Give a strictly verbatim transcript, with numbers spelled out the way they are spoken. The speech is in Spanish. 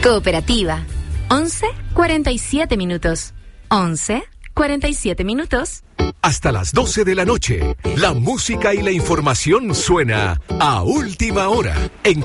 Cooperativa. once cuarenta y siete minutos. once cuarenta y siete minutos. Hasta las doce de la noche, la música y la información suena a última hora en